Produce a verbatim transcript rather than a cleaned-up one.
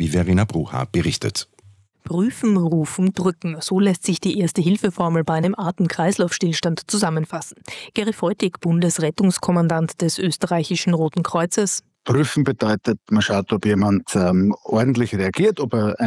wie Verena Bruha berichtet. Prüfen, rufen, drücken. So lässt sich die Erste-Hilfe-Formel bei einem Atem-Kreislauf-Stillstand zusammenfassen. Gary Feutig, Bundesrettungskommandant des österreichischen Roten Kreuzes. Prüfen bedeutet, man schaut, ob jemand ähm, ordentlich reagiert, ob er